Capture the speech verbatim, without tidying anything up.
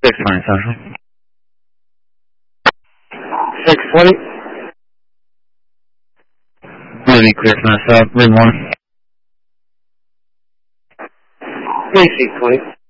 six twenty Central. six twenty. Maybe clear for myself. Rig one. three C twenty.